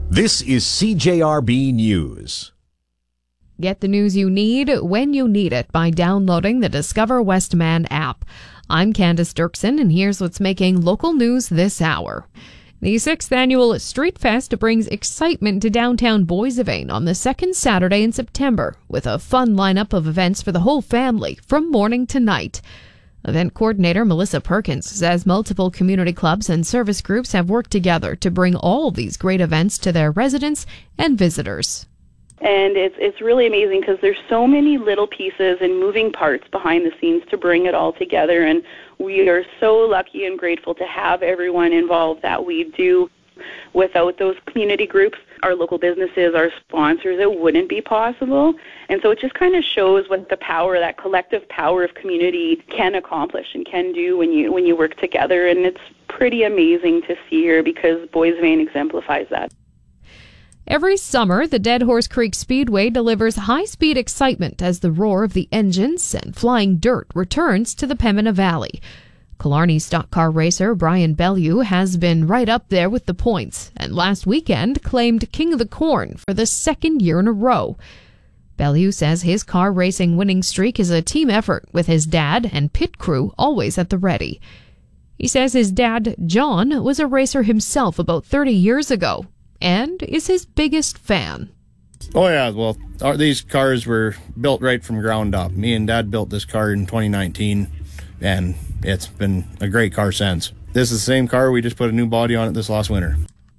This is CJRB News. Get the news you need when you need it by downloading the Discover Westman app. I'm Candace Dirksen, and here's what's making local news this hour. The 6th annual Street Fest brings excitement to downtown Boissevain on the second Saturday in September, with a fun lineup of events for the whole family from morning to night. Event coordinator Melissa Perkins says multiple community clubs and service groups have worked together to bring all these great events to their residents and visitors. And it's really amazing because there's so many little pieces and moving parts behind the scenes to bring it all together. And we are so lucky and grateful to have everyone involved that we do. Without those community groups, our local businesses, our sponsors, it wouldn't be possible. And so it just kind of shows what the power, that collective power of community can accomplish and can do when you work together. And it's pretty amazing to see here because Boissevain exemplifies that. Every summer, the Dead Horse Creek Speedway delivers high-speed excitement as the roar of the engines and flying dirt returns to the Pembina Valley. Killarney stock car racer Brian Bellew has been right up there with the points, and last weekend claimed King of the Corn for the second year in a row. Bellew says his car racing winning streak is a team effort, with his dad and pit crew always at the ready. He says his dad, John, was a racer himself about 30 years ago, and is his biggest fan. Oh yeah, well, these cars were built right from ground up. Me and Dad built this car in 2019, and it's been a great car since. This is the same car, we just put a new body on it this last winter.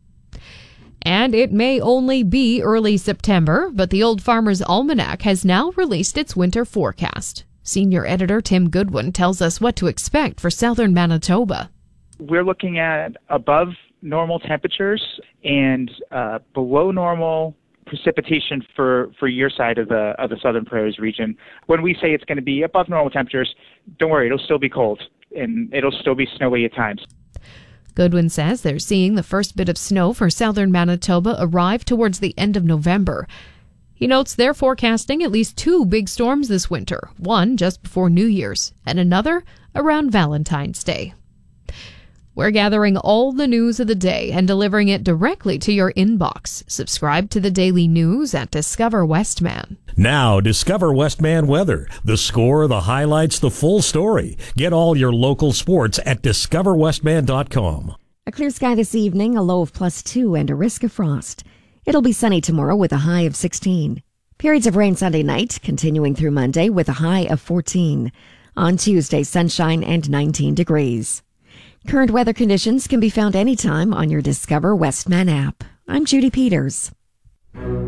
And it may only be early September, but the Old Farmer's Almanac has now released its winter forecast. Senior editor Tim Goodwin tells us what to expect for southern Manitoba. We're looking at above normal temperatures and below normal precipitation for your side of the Southern Prairies region. When we say it's going to be above normal temperatures, don't worry, it'll still be cold and it'll still be snowy at times. Goodwin says they're seeing the first bit of snow for southern Manitoba arrive towards the end of November. He notes they're forecasting at least 2 big storms this winter, one just before New Year's and another around Valentine's Day. We're gathering all the news of the day and delivering it directly to your inbox. Subscribe to the daily news at Discover Westman. Now, Discover Westman weather. The score, the highlights, the full story. Get all your local sports at discoverwestman.com. A clear sky this evening, a low of +2 and a risk of frost. It'll be sunny tomorrow with a high of 16. Periods of rain Sunday night, continuing through Monday with a high of 14. On Tuesday, sunshine and 19 degrees. Current weather conditions can be found anytime on your Discover Westman app. I'm Judy Peters.